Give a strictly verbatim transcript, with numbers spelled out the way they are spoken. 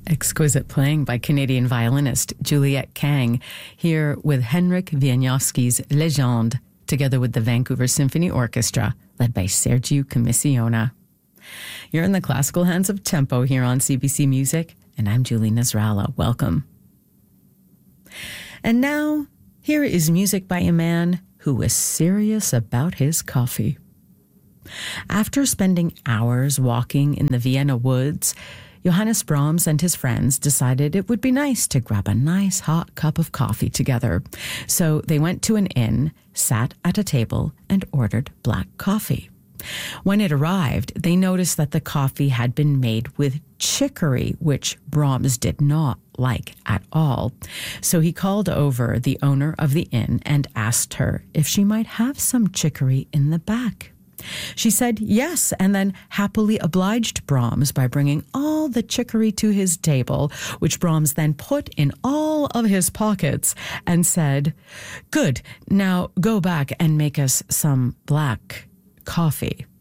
Exquisite playing by Canadian violinist Juliette Kang, here with Henryk Wieniawski's Legende, together with the Vancouver Symphony Orchestra, led by Sergiu Commissiona. You're in the classical hands of tempo here on C B C Music, and I'm Julie Nasrallah. Welcome. And now, here is music by a man who was serious about his coffee. After spending hours walking in the Vienna woods, Johannes Brahms and his friends decided it would be nice to grab a nice hot cup of coffee together. So they went to an inn, sat at a table, and ordered black coffee. When it arrived, they noticed that the coffee had been made with chicory, which Brahms did not like at all. So he called over the owner of the inn and asked her if she might have some chicory in the back. She said yes, and then happily obliged Brahms by bringing all the chicory to his table, which Brahms then put in all of his pockets and said, "Good, now go back and make us some black coffee."